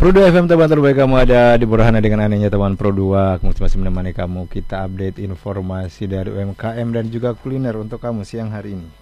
Pro 2 FM, teman terbaik kamu, ada di Burhana dengan anehnya teman Pro 2. Masih menemani kamu, kita update informasi dari UMKM dan juga kuliner untuk kamu siang hari ini.